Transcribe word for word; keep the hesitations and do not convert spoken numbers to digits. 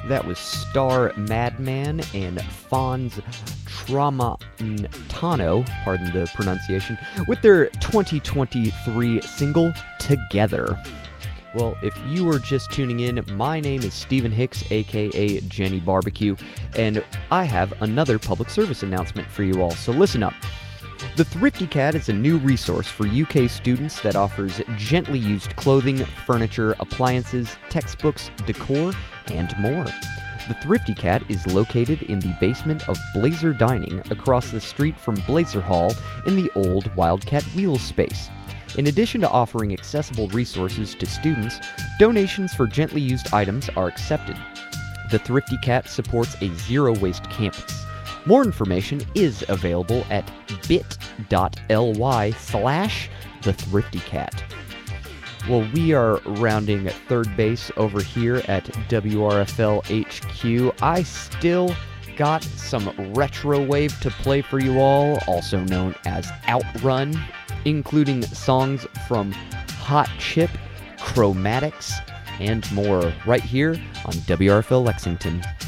That was Star Madman and Fonz Tramontano, pardon the pronunciation, with their twenty twenty-three single, Together. Well, if you are just tuning in, my name is Stephen Hicks, aka Jenny Barbecue, and I have another public service announcement for you all, so listen up. The Thrifty Cat is a new resource for U K students that offers gently used clothing, furniture, appliances, textbooks, decor, and more. The Thrifty Cat is located in the basement of Blazer Dining across the street from Blazer Hall in the old Wildcat Wheels space. In addition to offering accessible resources to students, donations for gently used items are accepted. The Thrifty Cat supports a zero-waste campus. More information is available at bit.ly slash the Thrifty Cat. Well, we are rounding third base over here at W R F L H Q. I still got some retro wave to play for you all, also known as Outrun, including songs from Hot Chip, Chromatics, and more, right here on W R F L Lexington.